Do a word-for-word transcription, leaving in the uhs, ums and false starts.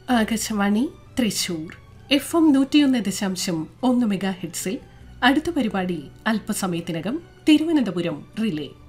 Akashvani Thrissur F M നൂറ്റിയൊന്ന് ദശാംശം ഒന്ന് മെഗാ ഹെഡ്സിൽ അടുത്ത പരിപാടി അല്പസമയത്തിനകം തിരുവനന്തപുരം റിലേ.